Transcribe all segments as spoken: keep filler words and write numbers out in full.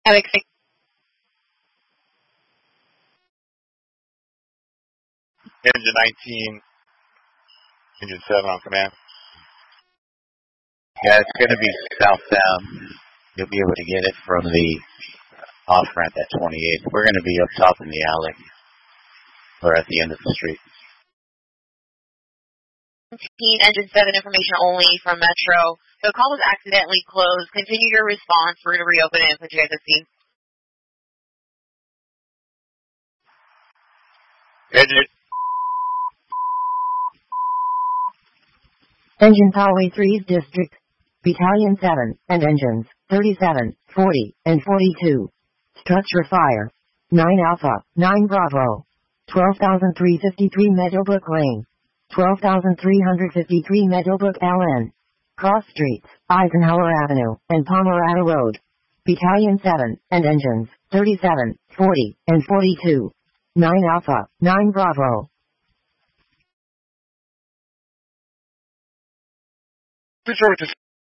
Alex, Engine nineteen, engine seven on command. Yeah, it's going to be southbound. You'll be able to get it from the off-ramp at twenty-eight. We're going to be up top in the alley or at the end of the street. Engine seven information only from Metro. The call was accidentally closed. Continue your response. We're going to reopen it and put you at the scene. Engine. Engine Poway three's District, Battalion seven, and Engines thirty-seven, forty, and forty-two. Structure fire. nine Alpha, nine Bravo. twelve thousand three hundred fifty-three Meadowbrook Lane. twelve thousand three hundred fifty-three Meadowbrook L N. Cross Streets, Eisenhower Avenue, and Pomerado Road. Battalion seven, and Engines thirty-seven, forty, and forty-two. nine Alpha, nine Bravo. Switch over to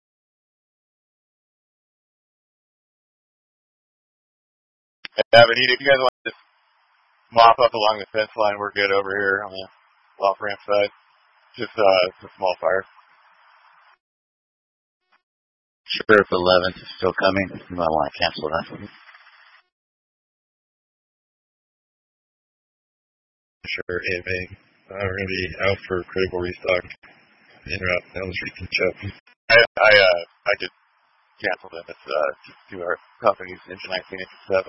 Avenida. If you guys want to just mop up along the fence line, we're good over here on the off ramp side. Just uh, it's a small fire. Sheriff eleven is still coming. You might want to cancel that. Sure, A M A. Uh, we're going to be out for critical restock. In route down the street from Chubb. I I uh I just canceled them. It's uh just two our companies, engine nineteen, engine seven.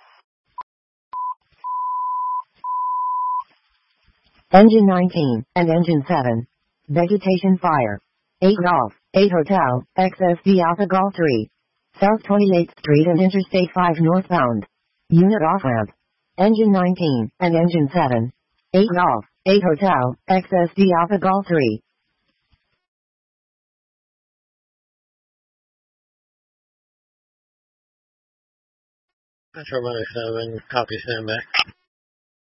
Engine nineteen and Engine seven. Vegetation fire. eight Golf, eight Hotel, X S D Alpha Golf three. South twenty-eighth Street and Interstate five northbound. Unit off ramp. Engine nineteen and Engine seven. eight Golf, eight Hotel, X S D Alpha Golf three. Control seven, copy, stand back.